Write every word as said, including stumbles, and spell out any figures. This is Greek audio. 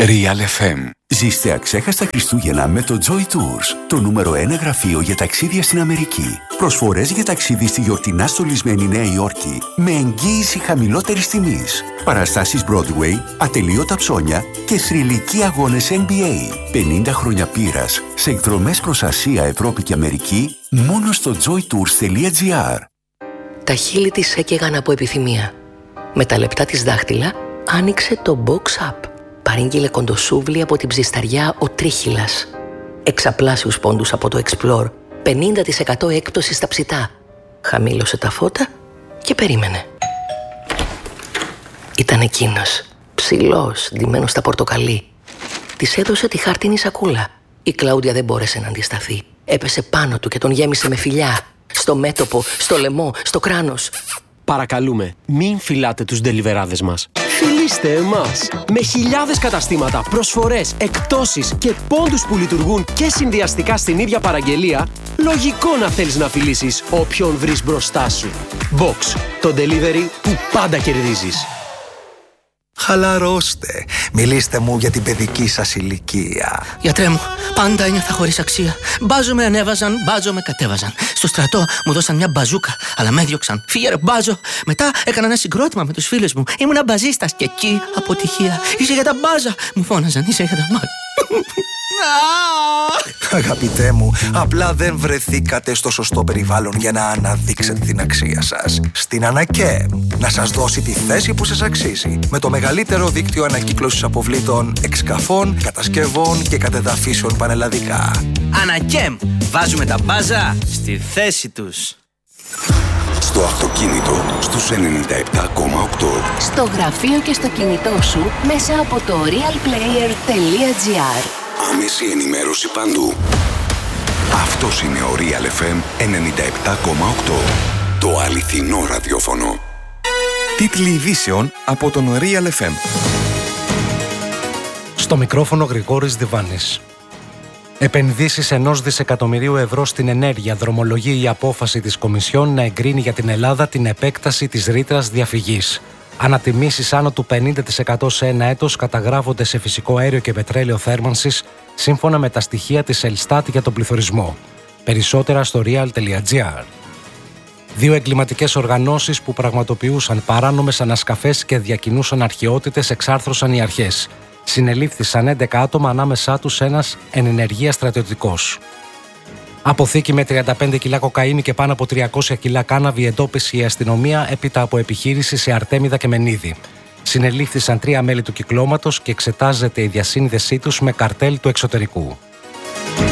Real εφ εμ. Ζήστε αξέχαστα Χριστούγεννα με το Joy Tours, το νούμερο ένα γραφείο για ταξίδια στην Αμερική. Προσφορές για ταξίδι στη γιορτινά στολισμένη Νέα Υόρκη με εγγύηση χαμηλότερης τιμής. Παραστάσεις Broadway, ατελείωτα ψώνια και θρυλικοί αγώνες εν μπι έι. πενήντα χρόνια πείρας σε εκδρομές προς Ασία, Ευρώπη και Αμερική μόνο στο joy tours τελεία τζι άρ. Τα χείλη της έκαιγαν από επιθυμία. Με τα λεπτά της δάχτυλα άνοιξε το Box Up. Παρήγγειλε κοντοσούβλι από την ψισταριά ο Τρίχυλας. Εξαπλάσιους πόντους από το Explore. πενήντα τοις εκατό έκπτωση στα ψητά. Χαμήλωσε τα φώτα και περίμενε. Ήταν εκείνος, ψηλός, ντυμένος στα πορτοκαλί. Της έδωσε τη χάρτινη σακούλα. Η Κλάουντια δεν μπόρεσε να αντισταθεί. Έπεσε πάνω του και τον γέμισε με φιλιά. Στο μέτωπο, στο λαιμό, στο κράνος. Παρακαλούμε, μην φυλάτε τους ντελιβεράδες μας. Φιλήστε εμάς! Με χιλιάδες καταστήματα, προσφορές, εκπτώσεις και πόντους που λειτουργούν και συνδυαστικά στην ίδια παραγγελία, λογικό να θέλεις να φιλήσεις όποιον βρεις μπροστά σου. Box, το delivery που πάντα κερδίζεις. Χαλαρώστε. Μιλήστε μου για την παιδική σας ηλικία. Γιατρέ μου, πάντα ένιωθα χωρίς αξία. Μπάζο με ανέβαζαν, μπάζο με κατέβαζαν. Στο στρατό μου δώσαν μια μπαζούκα, αλλά με έδιωξαν. Φύγε ρε μπάζο. Μετά έκανα ένα συγκρότημα με τους φίλους μου. Ήμουνα μπαζίστας και εκεί αποτυχία. Είσαι για τα μπάζα, μου φώναζαν. Είσαι για τα μπάζα. Αγαπητέ μου, απλά δεν βρεθήκατε στο σωστό περιβάλλον για να αναδείξετε την αξία σας. Στην Ανακέμ, να σας δώσει τη θέση που σας αξίζει. Με το μεγαλύτερο δίκτυο ανακύκλωσης αποβλήτων, εξκαφών, κατασκευών και κατεδαφίσεων πανελλαδικά. Ανακέμ, βάζουμε τα μπάζα στη θέση τους. Στο αυτοκίνητο, στους ενενήντα επτά κόμμα οκτώ. Στο γραφείο και στο κινητό σου μέσα από το real player τελεία τζι άρ. Άμεση ενημέρωση παντού. Αυτός είναι ο Real εφ εμ ενενήντα επτά κόμμα οκτώ. Το αληθινό ραδιόφωνο. Τίτλοι ειδήσεων από τον Real εφ εμ. Στο μικρόφωνο Γρηγόρης Διβάνης. Επενδύσεις ενός δισεκατομμυρίου ευρώ στην ενέργεια δρομολογεί η απόφαση της Κομισιόν να εγκρίνει για την Ελλάδα την επέκταση της ρήτρας διαφυγής. Ανατιμήσεις άνω του πενήντα τοις εκατό σε ένα έτος καταγράφονται σε φυσικό αέριο και πετρέλαιο θέρμανσης, σύμφωνα με τα στοιχεία της Ελστάτ για τον πληθωρισμό. Περισσότερα στο real τελεία τζι άρ. Δύο εγκληματικές οργανώσεις που πραγματοποιούσαν παράνομες ανασκαφές και διακινούσαν αρχαιότητες εξάρθρωσαν οι αρχές. Συνελήφθησαν έντεκα άτομα, ανάμεσά τους ένας εν ενεργεία στρατιωτικός. Αποθήκη με τριάντα πέντε κιλά κοκαίνη και πάνω από τριακόσια κιλά κάναβη εντόπισε η αστυνομία έπειτα από επιχείρηση σε Αρτέμιδα και Μενίδη. Συνελήφθησαν τρία μέλη του κυκλώματος και εξετάζεται η διασύνδεσή τους με καρτέλ του εξωτερικού.